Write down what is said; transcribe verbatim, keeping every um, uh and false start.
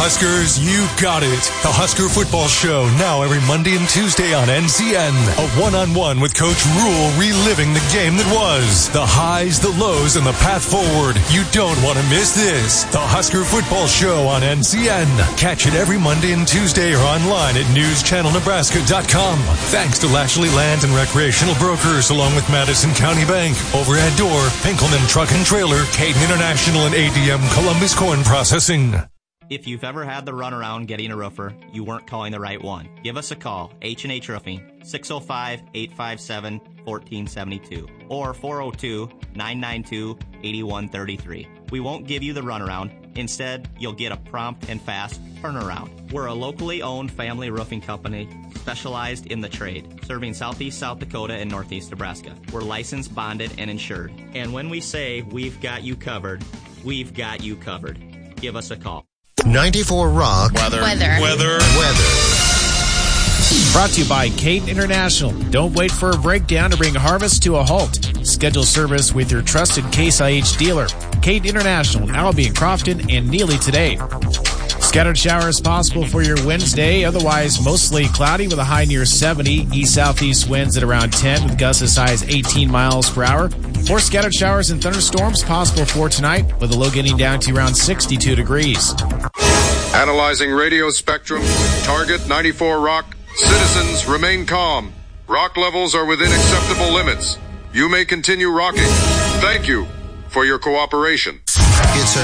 Huskers, you got it. The Husker Football Show, now every Monday and Tuesday on N C N. A one-on-one with Coach Rule, reliving the game that was. The highs, the lows, and the path forward. You don't want to miss this. The Husker Football Show on N C N. Catch it every Monday and Tuesday or online at news channel nebraska dot com. Thanks to Lashley Land and Recreational Brokers, along with Madison County Bank, Overhead Door, Pinkelman Truck and Trailer, Caden International, and A D M Columbus Corn Processing. If you've ever had the runaround getting a roofer, you weren't calling the right one. Give us a call, H and H Roofing, six oh five, eight five seven, one four seven two or four oh two, nine nine two, eight one three three. We won't give you the runaround. Instead, you'll get a prompt and fast turnaround. We're a locally owned family roofing company specialized in the trade, serving southeast South Dakota and northeast Nebraska. We're licensed, bonded, and insured. And when we say we've got you covered, we've got you covered. Give us a call. ninety-four Rock. Weather. Weather. Weather. Weather. Brought to you by Caden International. Don't wait for a breakdown to bring harvest to a halt. Schedule service with your trusted Case I H dealer. Caden International in Albion, Crofton, and Neely today. Scattered showers possible for your Wednesday. Otherwise, mostly cloudy with a high near seventy. East-southeast winds at around ten with gusts as high as eighteen miles per hour. More scattered showers and thunderstorms possible for tonight with a low getting down to around sixty-two degrees. Analyzing radio spectrum. Target ninety-four Rock. Citizens, remain calm. Rock levels are within acceptable limits. You may continue rocking. Thank you for your cooperation. It's a